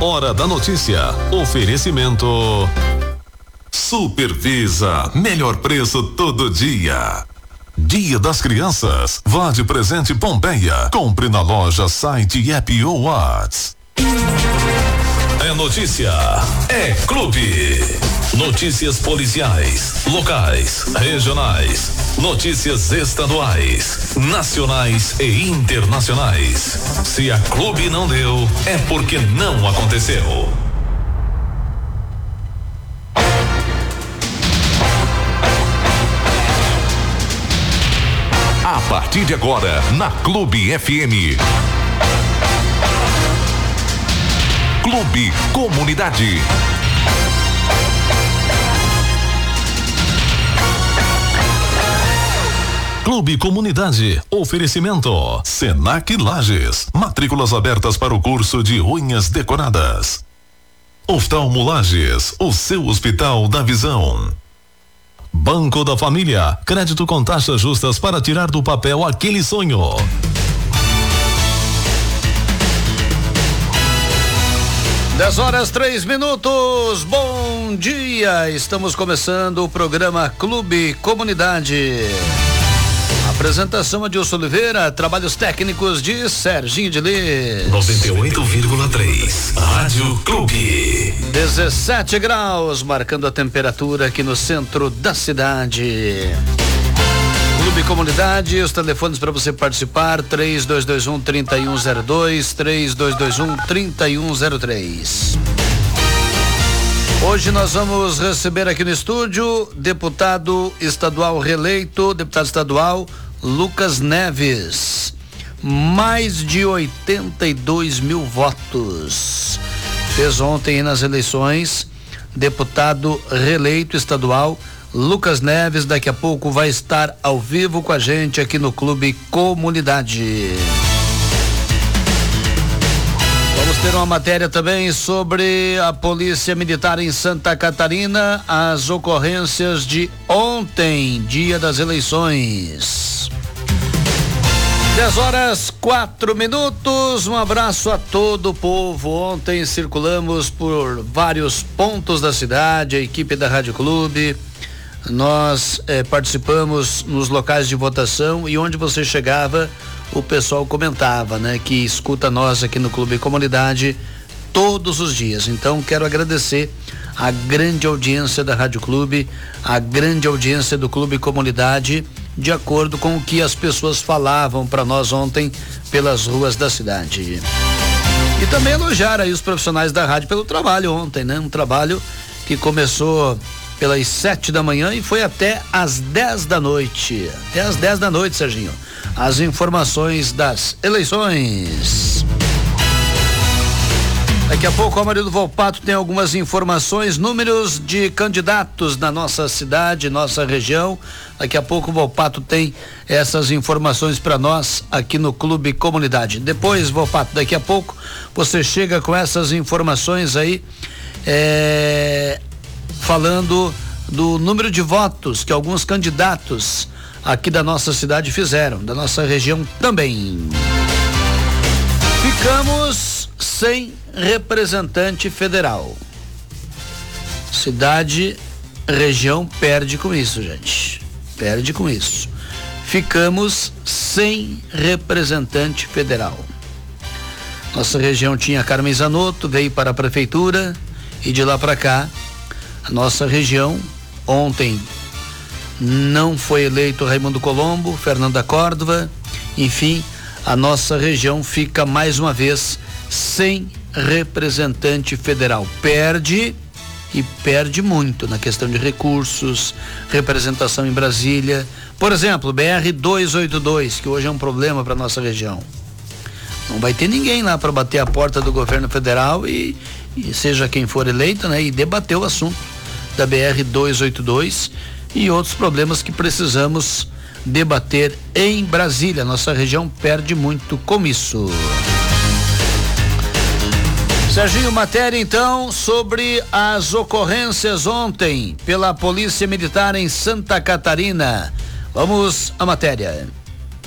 Hora da notícia. Oferecimento Supervisa, melhor preço todo dia. Dia das Crianças, vá de presente Pompeia. Compre na loja, site e app ou WhatsApp. É notícia, é clube. Notícias policiais, locais, regionais, notícias estaduais, nacionais e internacionais. Se a clube não deu, é porque não aconteceu. A partir de agora, na Clube FM. Clube Comunidade. Clube Comunidade, oferecimento Senac Lages, matrículas abertas para o curso de unhas decoradas. Oftalmo Lages, o seu hospital da visão. Banco da Família, crédito com taxas justas para tirar do papel aquele sonho. Dez horas 3 minutos, bom dia, estamos começando o programa Clube Comunidade. Apresentação Adilson Oliveira, trabalhos técnicos de Serginho de Lê. 98,3, Rádio Clube. 17 graus, marcando a temperatura aqui no centro da cidade. Clube Comunidade, os telefones para você participar, 3221-3102, 3221-3103. Hoje nós vamos receber aqui no estúdio deputado estadual reeleito, deputado estadual Lucas Neves, mais de 82 mil votos, fez ontem nas eleições, deputado reeleito estadual Lucas Neves, daqui a pouco vai estar ao vivo com a gente aqui no Clube Comunidade. Vamos ter uma matéria também sobre a Polícia Militar em Santa Catarina, as ocorrências de ontem, dia das eleições. 10 horas 4 minutos, um abraço a todo o povo. Ontem circulamos por vários pontos da cidade, a equipe da Rádio Clube, nós participamos nos locais de votação e onde você chegava, o pessoal comentava, né, que escuta nós aqui no Clube Comunidade todos os dias. Então quero agradecer a grande audiência da Rádio Clube, a grande audiência do Clube Comunidade, de acordo com o que as pessoas falavam para nós ontem pelas ruas da cidade. E também elogiar aí os profissionais da rádio pelo trabalho ontem, né? Um trabalho que começou pelas 7 da manhã e foi até às 10 da noite. Até às 10 da noite, Serginho. As informações das eleições. Daqui a pouco o Amarildo Volpato tem algumas informações, números de candidatos na nossa cidade, nossa região. Daqui a pouco o Volpato tem essas informações para nós aqui no Clube Comunidade. Depois, Volpato, daqui a pouco você chega com essas informações aí, falando do número de votos que alguns candidatos aqui da nossa cidade fizeram, da nossa região também. Ficamos sem representante federal. Cidade, região perde com isso, gente. Perde com isso. Ficamos sem representante federal. Nossa região tinha Carmen Zanotto, veio para a prefeitura e de lá para cá, a nossa região, ontem não foi eleito Raimundo Colombo, Fernanda Córdova, enfim, a nossa região fica mais uma vez sem representante federal. Perde e perde muito na questão de recursos, representação em Brasília. Por exemplo, BR-282, que hoje é um problema para nossa região. Não vai ter ninguém lá para bater a porta do governo federal e seja quem for eleito, né, e debater o assunto da BR-282 e outros problemas que precisamos debater em Brasília. Nossa região perde muito com isso. Serginho, matéria então sobre as ocorrências ontem pela Polícia Militar em Santa Catarina. Vamos à matéria.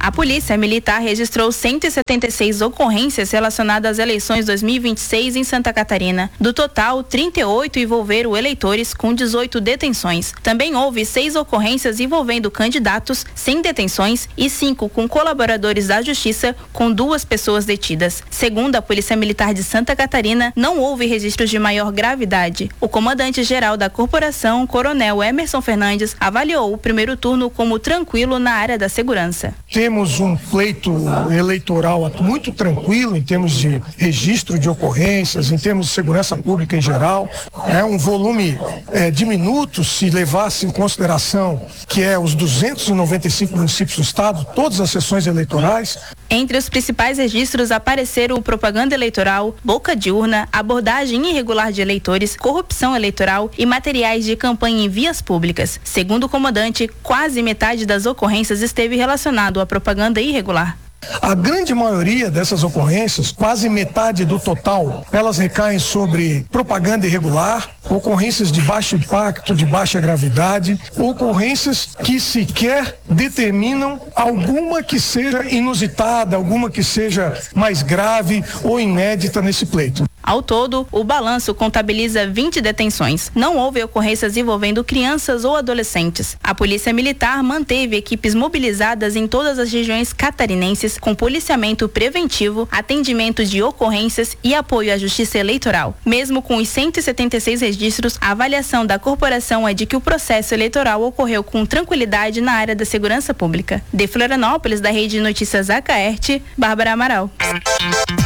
A Polícia Militar registrou 176 ocorrências relacionadas às eleições 2026 em Santa Catarina. Do total, 38 envolveram eleitores com 18 detenções. Também houve 6 ocorrências envolvendo candidatos sem detenções e 5 com colaboradores da Justiça, com 2 pessoas detidas. Segundo a Polícia Militar de Santa Catarina, não houve registros de maior gravidade. O comandante-geral da corporação, Coronel Emerson Fernandes, avaliou o primeiro turno como tranquilo na área da segurança. Temos um pleito eleitoral muito tranquilo em termos de registro de ocorrências, em termos de segurança pública em geral. É um volume diminuto se levasse em consideração que os 295 municípios do estado, todas as sessões eleitorais. Entre os principais registros apareceram propaganda eleitoral, boca de urna, abordagem irregular de eleitores, corrupção eleitoral e materiais de campanha em vias públicas. Segundo o comandante, quase metade das ocorrências esteve relacionado à propaganda irregular. A grande maioria dessas ocorrências, quase metade do total, elas recaem sobre propaganda irregular, ocorrências de baixo impacto, de baixa gravidade, ocorrências que sequer determinam alguma que seja inusitada, alguma que seja mais grave ou inédita nesse pleito. Ao todo, o balanço contabiliza 20 detenções. Não houve ocorrências envolvendo crianças ou adolescentes. A Polícia Militar manteve equipes mobilizadas em todas as regiões catarinenses com policiamento preventivo, atendimento de ocorrências e apoio à Justiça Eleitoral. Mesmo com os 176 registros, a avaliação da corporação é de que o processo eleitoral ocorreu com tranquilidade na área da segurança pública. De Florianópolis, da Rede Notícias Acaerte, Bárbara Amaral.